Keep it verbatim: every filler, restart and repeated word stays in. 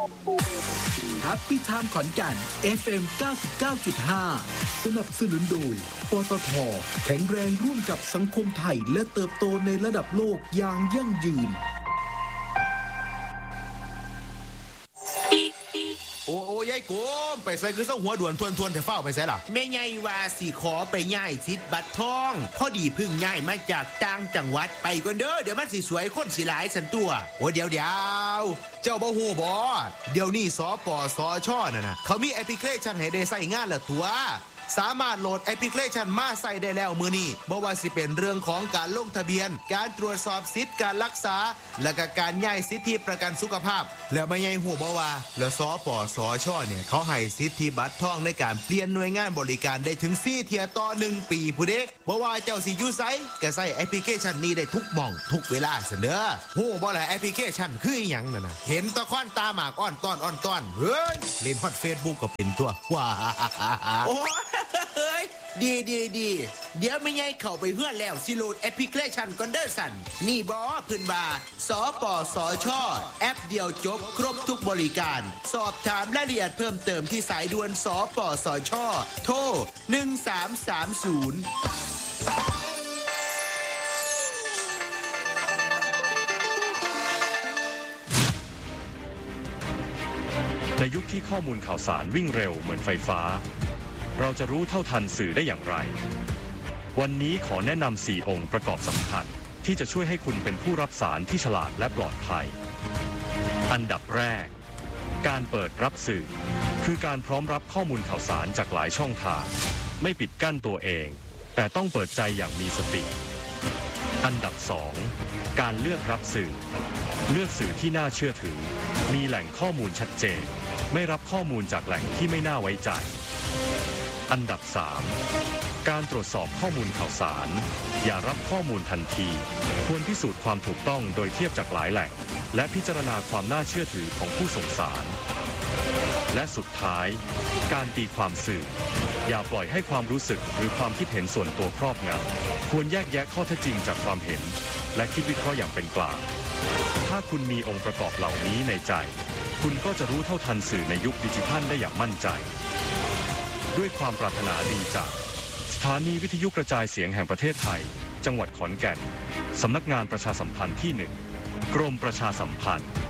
Happy Time ขอนแก่น เอฟ เอ็ม เก้าสิบเก้าจุดห้า สนับสนุนโดยปตท.แข็งแรงร่วมกับสังคมไทยและเติบโตในระดับโลกอย่างยั่งยืนโอ้โอ้ยายกูไปใส่คือต้องหัวด่วนทวนทวนแต่เฝ้าไปใส่ล่ะแม่ยายว่าสิขอไปย่ายสิทธิ์บัตรทองพอดีพึ่งย่ายมาจากต่างจังหวัดไปก่อนเด้อเดี๋ยวมันสิสวยคนสิหลายสันตัวโอ้เดี๋ยวเดี๋ยวเจ้าบ่ฮู้บ่เดี๋ยวนี้สปสชน่ะนะเขามีแอปพลิเคชันให้ได้ใส่งานละตัวสามารถโหลดแอปพลิเคชันมาใส่ได้แล้วมือนี้บ่ว่าสิเป็นเรื่องของการลงทะเบียนการตรวจสอบสิทธิการรักษาและก็การย้ายสิทธิประกันสุขภาพแล้วไม่ใช่ฮู้บ่ว่าแล้วสปสชเนี่ยเขาให้สิทธิบัตรทองในการเปลี่ยนหน่วยงานบริการได้ถึงสี่เที่ยต่อหนึ่งปีผู้เด็กบ่ว่าเจ้าสิอยู่ไสก็ใส่แอปพลิเคชันนี้ได้ทุกหม่องทุกเวลาเสนอฮู้บ่ล่ะแอปพลิเคชันคืออีหยังนั่นน่ะเห็นตะค่อนตาหมากอ้อนต้อนอ้อนต้อนเฮ้ยเล่นฮอต Facebook ก็เป็นตัวว้าโอ้เฮ้ยดีดีดีเดี๋ยวไม่ไงเข้าไปเพื่อนแล้วสิโหลดแอปพลิเคชันก่อนเด้อสันนี่บอพื้นบาสปสชแอปเดียวจบครบทุกบริการสอบถามรายละเอียดเพิ่มเติมที่สายด่วนสปสชโทรหนึ่งสามสามศูนย์ในยุคที่ข้อมูลข่าวสารวิ่งเร็วเหมือนไฟฟ้าเราจะรู้เท่าทันสื่อได้อย่างไรวันนี้ขอแนะนำสี่องค์ประกอบสำคัญที่จะช่วยให้คุณเป็นผู้รับสารที่ฉลาดและปลอดภัยอันดับแรกการเปิดรับสื่อคือการพร้อมรับข้อมูลข่าวสารจากหลายช่องทางไม่ปิดกั้นตัวเองแต่ต้องเปิดใจอย่างมีสติอันดับสองการเลือกรับสื่อเลือกสื่อที่น่าเชื่อถือมีแหล่งข้อมูลชัดเจนไม่รับข้อมูลจากแหล่งที่ไม่น่าไว้ใจอันดับสามการตรวจสอบข้อมูลข่าวสารอย่ารับข้อมูลทันทีควรพิสูจน์ความถูกต้องโดยเทียบจากหลายแหล่งและพิจารณาความน่าเชื่อถือของผู้ส่งสารและสุดท้ายการตีความสื่ออย่าปล่อยให้ความรู้สึกหรือความคิดเห็นส่วนตัวครอบงำควรแยกแยะข้อเท็จจริงจากความเห็นและคิดวิเคราะห์อย่างเป็นกลางถ้าคุณมีองค์ประกอบเหล่านี้ในใจคุณก็จะรู้เท่าทันสื่อในยุคดิจิทัลได้อย่างมั่นใจด้วยความปรารถนาดีจากสถานีวิทยุกระจายเสียงแห่งประเทศไทยจังหวัดขอนแก่นสำนักงานประชาสัมพันธ์ที่หนึ่งกรมประชาสัมพันธ์